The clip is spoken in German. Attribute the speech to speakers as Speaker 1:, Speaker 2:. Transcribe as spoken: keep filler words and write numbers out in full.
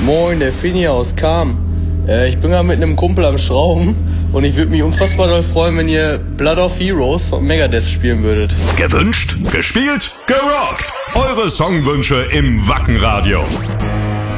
Speaker 1: Moin, der Finny aus Kam. Äh, ich bin gerade mit einem Kumpel am Schrauben und ich würde mich unfassbar doll freuen, wenn ihr Blood of Heroes von Megadeth spielen würdet.
Speaker 2: Gewünscht, gespielt, gerockt. Eure Songwünsche im Wacken Radio.